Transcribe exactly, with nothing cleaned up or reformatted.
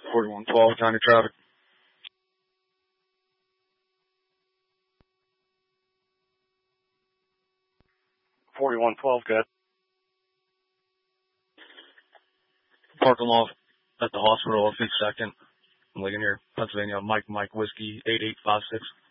forty-one twelve, Johnny traffic. forty-one twelve, good. Parking lot at the hospital, I think second. I'm looking here, Pennsylvania, Mike, Mike, Whiskey, eight eight five six.